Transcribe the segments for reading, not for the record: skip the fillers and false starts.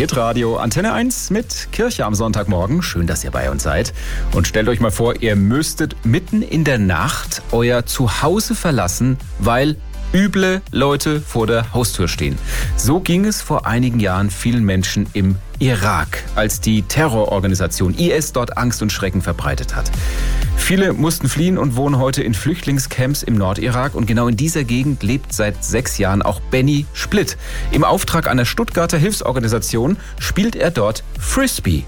Hitradio Antenne 1 mit Kirche am Sonntagmorgen. Schön, dass ihr bei uns seid. Und stellt euch mal vor, ihr müsstet mitten in der Nacht euer Zuhause verlassen, weil üble Leute vor der Haustür stehen. So ging es vor einigen Jahren vielen Menschen im Irak, als die Terrororganisation IS dort Angst und Schrecken verbreitet hat. Viele mussten fliehen und wohnen heute in Flüchtlingscamps im Nordirak. Und genau in dieser Gegend lebt seit 6 Jahren auch Benny Splitt. Im Auftrag einer Stuttgarter Hilfsorganisation spielt er dort Frisbee.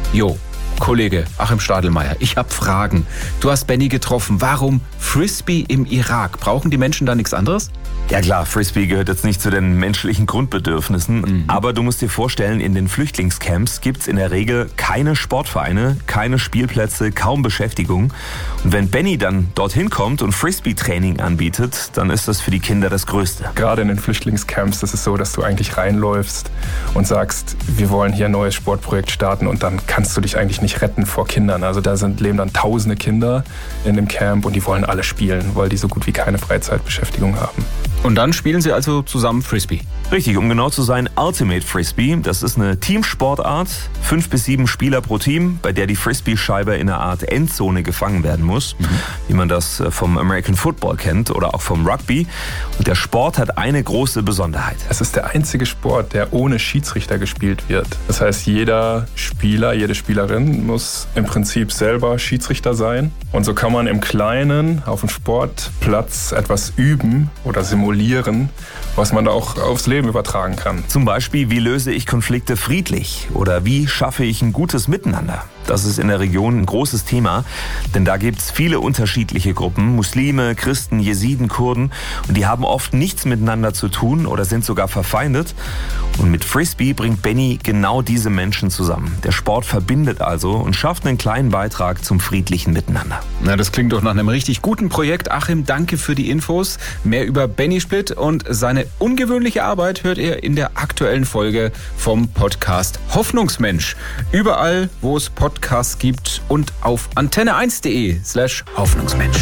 Kollege Achim Stadelmeier, ich habe Fragen. Du hast Benny getroffen. Warum Frisbee im Irak? Brauchen die Menschen da nichts anderes? Ja klar, Frisbee gehört jetzt nicht zu den menschlichen Grundbedürfnissen, aber du musst dir vorstellen, in den Flüchtlingscamps gibt's in der Regel keine Sportvereine, keine Spielplätze, kaum Beschäftigung. Und wenn Benny dann dorthin kommt und Frisbee-Training anbietet, dann ist das für die Kinder das Größte. Gerade in den Flüchtlingscamps ist es so, dass du eigentlich reinläufst und sagst, wir wollen hier ein neues Sportprojekt starten, und dann kannst du dich eigentlich nicht retten vor Kindern. Also da leben dann tausende Kinder in dem Camp und die wollen alle spielen, weil die so gut wie keine Freizeitbeschäftigung haben. Und dann spielen sie also zusammen Frisbee. Richtig, um genau zu sein, Ultimate Frisbee. Das ist eine Teamsportart, 5 bis 7 Spieler pro Team, bei der die Frisbee-Scheibe in einer Art Endzone gefangen werden muss, wie man das vom American Football kennt oder auch vom Rugby. Und der Sport hat eine große Besonderheit. Es ist der einzige Sport, der ohne Schiedsrichter gespielt wird. Das heißt, jeder Spieler, jede Spielerin muss im Prinzip selber Schiedsrichter sein. Und so kann man im Kleinen auf dem Sportplatz etwas üben oder simulieren, was man da auch aufs Leben übertragen kann. Zum Beispiel, wie löse ich Konflikte friedlich oder wie schaffe ich ein gutes Miteinander? Das ist in der Region ein großes Thema, denn da gibt es viele unterschiedliche Gruppen, Muslime, Christen, Jesiden, Kurden, und die haben oft nichts miteinander zu tun oder sind sogar verfeindet. Und mit Frisbee bringt Benny genau diese Menschen zusammen. Der Sport verbindet also und schafft einen kleinen Beitrag zum friedlichen Miteinander. Na, das klingt doch nach einem richtig guten Projekt. Achim, danke für die Infos. Mehr über Benny Splitt und seine ungewöhnliche Arbeit hört ihr in der aktuellen Folge vom Podcast Hoffnungsmensch. Überall, wo es Podcasts gibt und auf antenne1.de/Hoffnungsmensch.